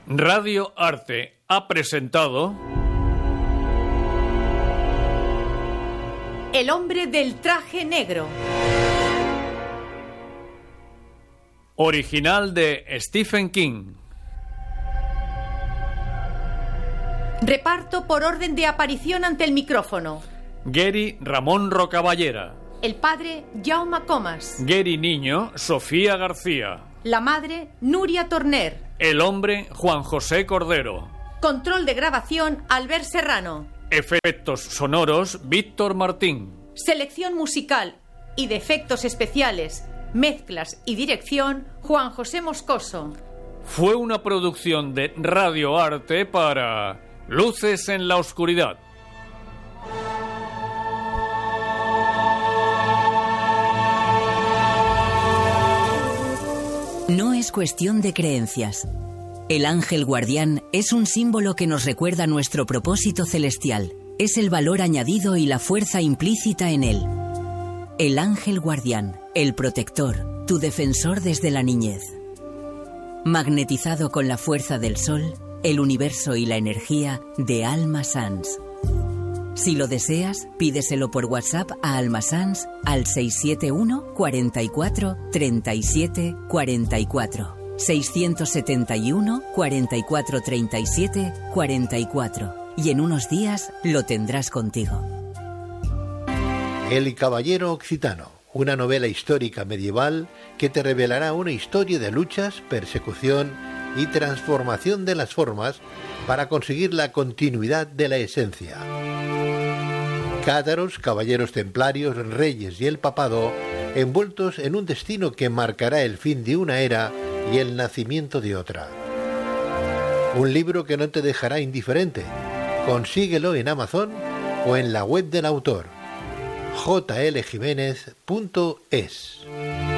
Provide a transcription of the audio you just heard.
Radio Arte ha presentado El hombre del traje negro. Original de Stephen King. Reparto por orden de aparición ante el micrófono. Gary Ramón Rocaballera. El padre, Jaume Comas. Gary niño, Sofía García. La madre, Nuria Torner. El hombre, Juan José Cordero. Control de grabación, Albert Serrano. Efectos sonoros, Víctor Martín. Selección musical y de efectos especiales, mezclas y dirección, Juan José Moscoso. Fue una producción de Radio Arte para Luces en la Oscuridad. No es cuestión de creencias. El ángel guardián es un símbolo que nos recuerda nuestro propósito celestial. Es el valor añadido y la fuerza implícita en él. El ángel guardián, el protector, tu defensor desde la niñez. Magnetizado con la fuerza del sol, el universo y la energía de Alma Sans. Si lo deseas, pídeselo por WhatsApp a Alma Sans al 671 44 37 44. 671 44 37 44. Y en unos días lo tendrás contigo. El Caballero Occitano, una novela histórica medieval que te revelará una historia de luchas, persecución y transformación de las formas para conseguir la continuidad de la esencia. Cátaros, caballeros templarios, reyes y el papado, envueltos en un destino que marcará el fin de una era y el nacimiento de otra. Un libro que no te dejará indiferente. Consíguelo en Amazon o en la web del autor, jljiménez.es.